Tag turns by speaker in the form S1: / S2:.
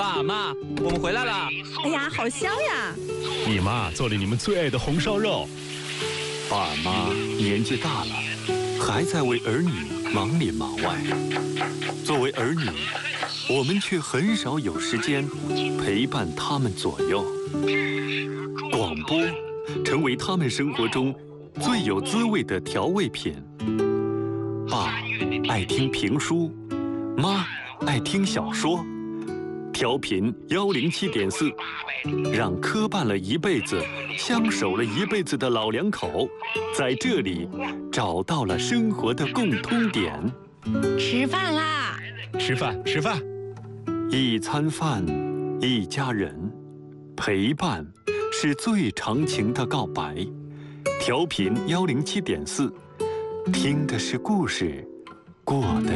S1: 爸妈，我们回来了。
S2: 哎呀，好香呀！
S3: 你妈做了你们最爱的红烧肉。
S4: 爸妈年纪大了，还在为儿女忙里忙外。作为儿女，我们却很少有时间陪伴他们左右。广播成为他们生活中最有滋味的调味品。爸爱听评书，妈爱听小说。调频107.4，让磕绊了一辈子、相守了一辈子的老两口，在这里找到了生活的共通点。
S2: 吃饭啦！
S3: 吃饭，吃饭。
S4: 一餐饭，一家人，陪伴是最长情的告白。调频107.4，听的是故事，过的